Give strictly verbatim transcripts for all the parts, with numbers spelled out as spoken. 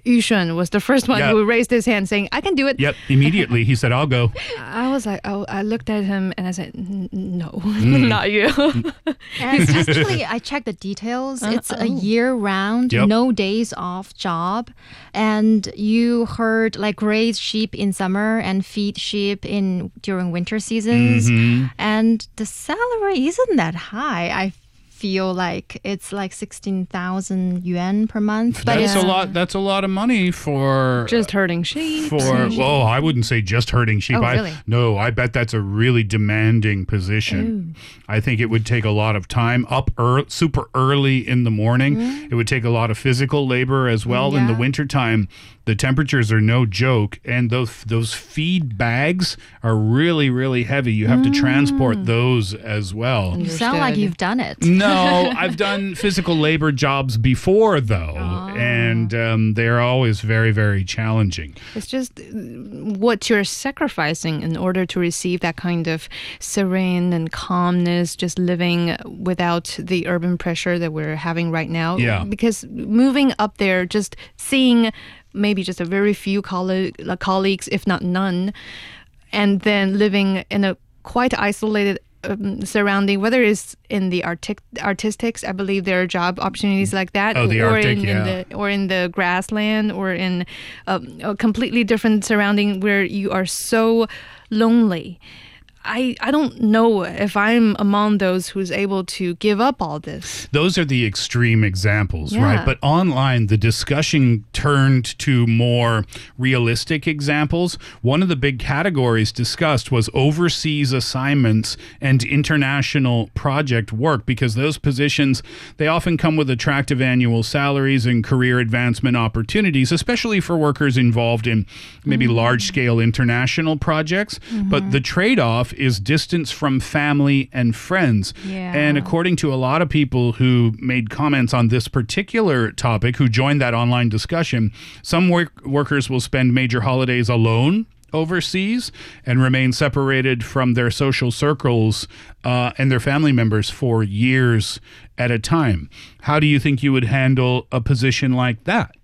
Yu Shun was the first one Yep. who raised his hand saying, I can do it. Yep, immediately he said, I'll go. I was like, oh, I looked at him and I said, "N- no, not you. And actually, I checked the details. It's a oh. year-round, Yep. no days off job. And you herd, like, raise sheep in summer and feed sheep in during winter seasons. Mm-hmm. And the salary isn't that high. I feel like it's like sixteen thousand yuan per month. But That's it's a lot. That's a lot of money for Just herding sheep. for. Well, I wouldn't say just herding sheep. Oh, I, really? No, I bet that's a really demanding position. I think it would take a lot of time up ear super early in the morning. It would take a lot of physical labor as well. In the Yeah. wintertime, the temperatures are no joke, and those those feed bags are really really heavy. You have to transport those as well. you sound like Understood. you've done it. No, I've done physical labor jobs before, though, and um, they're always very, very challenging. It's just uh, what you're sacrificing in order to receive that kind of serene and calmness, just living without the urban pressure that we're having right now. Yeah. Because moving up there, just seeing maybe just a very few colle- uh, colleagues, if not none, and then living in a quite isolated um, surrounding, whether it's in the artic- artistics, I believe there are job opportunities like that, Oh, the or Arctic, in, yeah. in the or in the grassland, or in um, a completely different surrounding where you are so lonely. I, I don't know if I'm among those who's able to give up all this. Those are the extreme examples, Yeah. right? But online, the discussion turned to more realistic examples. One of the big categories discussed was overseas assignments and international project work, because those positions, they often come with attractive annual salaries and career advancement opportunities, especially for workers involved in maybe large-scale international projects. But the trade-off is distance from family and friends. Yeah. And according to a lot of people who made comments on this particular topic, who joined that online discussion, some work- workers will spend major holidays alone overseas and remain separated from their social circles uh, and their family members for years at a time. How do you think you would handle a position like that?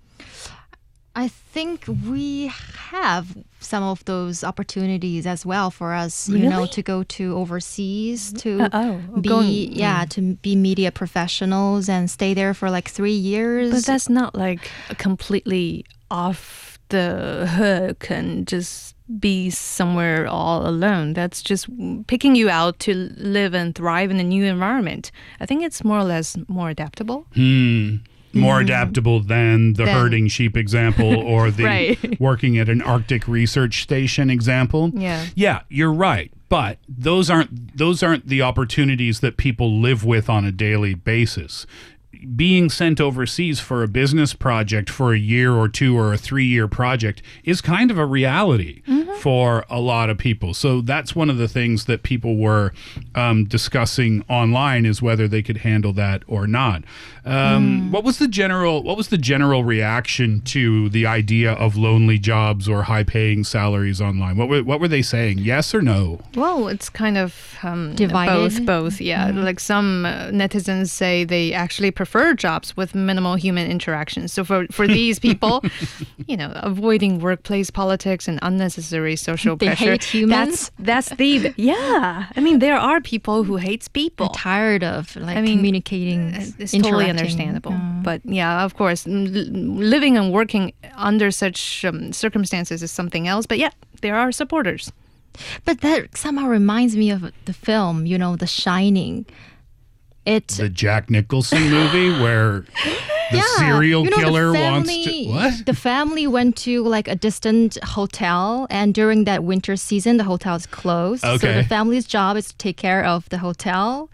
I think we have some of those opportunities as well for us, you know, Really? to go to overseas to Uh, oh, be going- yeah, to be media professionals and stay there for like three years. But that's not like completely off the hook and just be somewhere all alone. That's just picking you out to live and thrive in a new environment. I think it's more or less more adaptable. Hmm. More adaptable than the Than- herding sheep example or the Right. working at an Arctic research station example. Yeah. Yeah, you're right. But those aren't those aren't the opportunities that people live with on a daily basis. Being sent overseas for a business project for a year or two or a three-year project is kind of a reality for a lot of people. So that's one of the things that people were um, discussing online, is whether they could handle that or not. Um, What was the general What was the general reaction to the idea of lonely jobs or high-paying salaries online? What were What were they saying? Yes or no? Well, it's kind of um, Divided? both, both, yeah. Like some uh, netizens say they actually prefer jobs with minimal human interaction. So for, for these people, you know, avoiding workplace politics and unnecessary social They pressure. hate humans? That's, that's the, yeah. I mean, there are people who hates people. I'm tired of like I mean, communicating. It's totally interacting. understandable. But yeah, of course, l- living and working under such um, circumstances is something else. But yeah, there are supporters. But that somehow reminds me of the film, you know, The Shining. It The Jack Nicholson movie where the yeah, serial you know, killer the wants family, to what? The family went to like a distant hotel, and during that winter season, the hotel is closed. So Okay. the family's job is to take care of the hotel.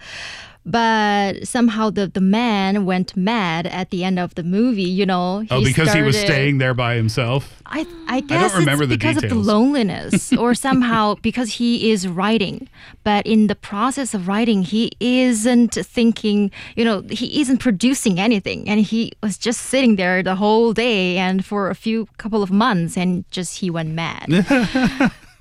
But somehow the, the man went mad at the end of the movie, you know. Oh, because he was started- staying there by himself? I, I guess remember it's the because of details. the loneliness, or somehow because he is writing. But in the process of writing, he isn't thinking, you know, he isn't producing anything. And he was just sitting there the whole day and for a few couple of months, and just he went mad.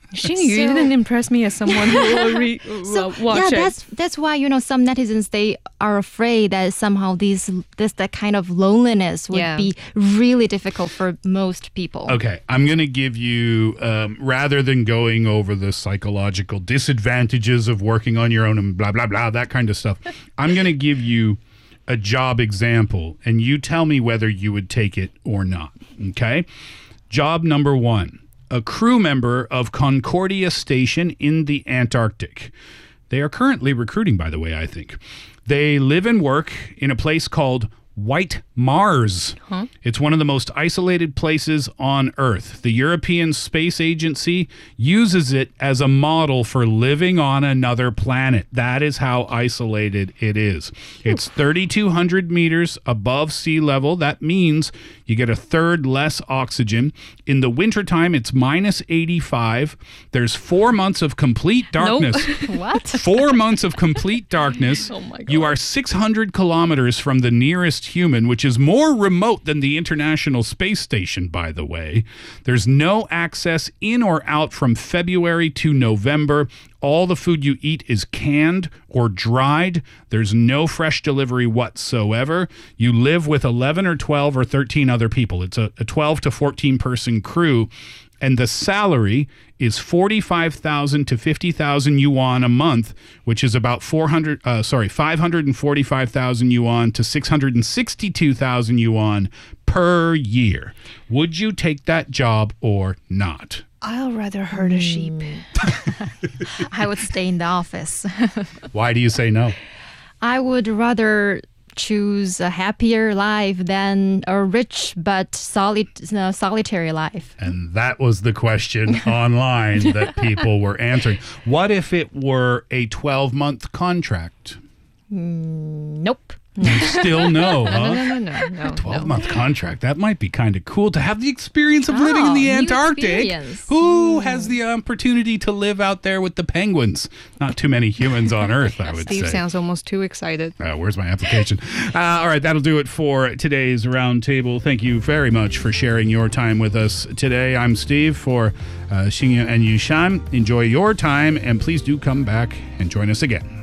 Xing Yu So- didn't impress me as someone who will re- So uh, watch yeah, it. that's that's why you know some netizens they are afraid that somehow these this that kind of loneliness would Yeah. be really difficult for most people. Okay, I'm going to give you, um, rather than going over the psychological disadvantages of working on your own and blah, blah, blah, that kind of stuff, I'm going to give you a job example, and you tell me whether you would take it or not. Okay? Job number one, a crew member of Concordia Station in the Antarctic. They are currently recruiting, by the way, I think. They live and work in a place called White Mars. It's one of the most isolated places on Earth. The European Space Agency uses it as a model for living on another planet. That is how isolated it is. It's thirty-two hundred meters above sea level. That means you get a third less oxygen. In the wintertime, it's minus eighty-five. There's four months of complete darkness. What? Four months of complete darkness. Oh my God. You are six hundred kilometers from the nearest human, which is more remote than the International Space Station, by the way. There's no access in or out from February to November. All the food you eat is canned or dried. There's no fresh delivery whatsoever. You live with eleven or twelve or thirteen other people. It's a, a twelve to fourteen person crew. And the salary is forty-five thousand to fifty thousand yuan a month, which is about four hundred, uh, sorry, five hundred forty-five thousand yuan to six hundred sixty-two thousand yuan per year. Would you take that job or not? I'll rather herd a sheep. I would stay in the office. Why do you say no? I would rather choose a happier life than a rich but solid, uh, solitary life. And that was the question online that people were answering. What if it were a twelve-month contract? Nope. Still no, huh? No, no, no, no. twelve-month contract. That might be kind of cool to have the experience of living in Oh, the new Antarctic. experience. Who has the opportunity to live out there with the penguins? Not too many humans on Earth, I would Steve say. sounds almost too excited. Uh, where's my application? Uh, all right, that'll do it for today's roundtable. Thank you very much for sharing your time with us today. I'm Steve for uh, Xingyu and Yushan. Enjoy your time, and please do come back and join us again.